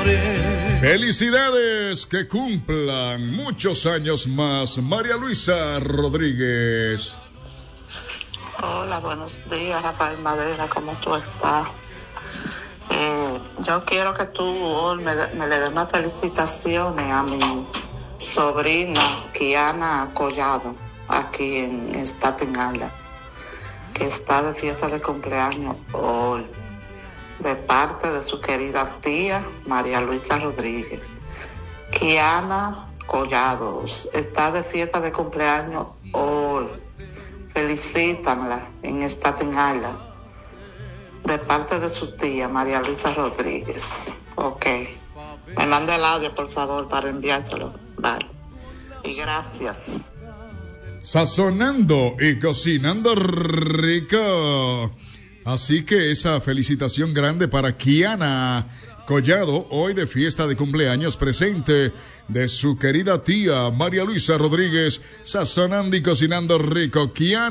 Felicidades, que cumplan muchos años más, María Luisa Rodríguez. Hola, buenos días, Rafael Madera, ¿cómo tú estás? Yo quiero que tú hoy me le des unas felicitaciones a mi sobrina Kiana Collado, aquí en Staten Island, que está de fiesta de cumpleaños hoy, de parte de su querida tía María Luisa Rodríguez. Kiana Collado está de fiesta de cumpleaños hoy. Felicítamela en Staten Island, de parte de su tía María Luisa Rodríguez. Ok. Me manda el audio, por favor, para enviárselo. Bye. Y gracias. Sazonando y cocinando rico. Así que esa felicitación grande para Kiana Collado, hoy de fiesta de cumpleaños, presente de su querida tía María Luisa Rodríguez, sazonando y cocinando rico. Kiana.